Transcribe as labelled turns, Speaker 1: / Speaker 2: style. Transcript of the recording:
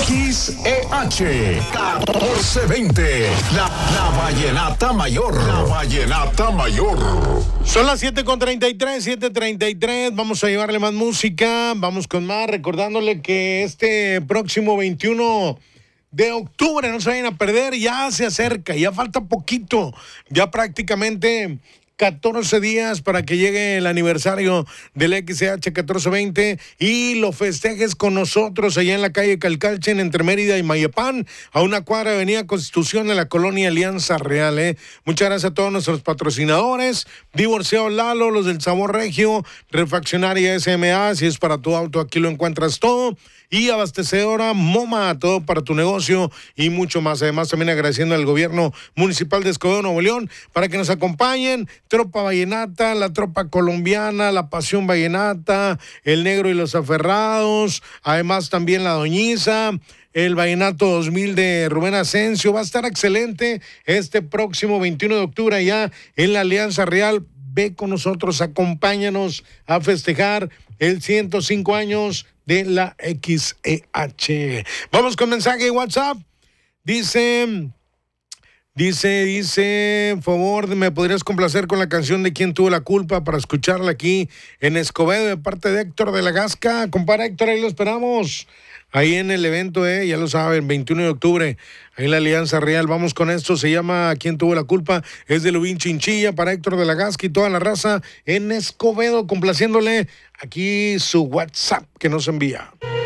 Speaker 1: XEH 1420, la Vallenata Mayor. La Vallenata Mayor.
Speaker 2: Son las 7:33. Vamos a llevarle más música. Vamos con más, recordándole que este próximo 21 de octubre, no se vayan a perder, ya se acerca, ya falta poquito, ya prácticamente 14 días para que llegue el aniversario del XCH 1420 y lo festejes con nosotros allá en la calle Calcalchen entre Mérida y Mayapán, a una cuadra de Avenida Constitución en la colonia Alianza Real. Muchas gracias a todos nuestros patrocinadores, Divorciado Lalo, los del Sabor Regio, Refaccionaria SMA, si es para tu auto aquí lo encuentras todo, y abastecedora MoMA, todo para tu negocio y mucho más. Además, también agradeciendo al gobierno municipal de Escobedo, Nuevo León, para que nos acompañen. Tropa Vallenata, la Tropa Colombiana, la Pasión Vallenata, el Negro y los Aferrados, además también la Doñiza, el Vallenato 2000 de Rubén Asensio. Va a estar excelente este próximo 21 de octubre allá en la Alianza Real. Ve con nosotros, acompáñanos a festejar el 105 años de la XEH. Vamos con mensaje de WhatsApp. Dice, por favor, ¿me podrías complacer con la canción de Quién tuvo la culpa para escucharla aquí en Escobedo de parte de Héctor de la Gasca? Compadre Héctor, ahí lo esperamos. Ahí en el evento, ya lo saben, 21 de octubre, ahí en la Alianza Real. Vamos con esto, se llama ¿Quién tuvo la culpa? Es de Lubín Chinchilla para Héctor de la Gasca y toda la raza en Escobedo, complaciéndole aquí su WhatsApp que nos envía.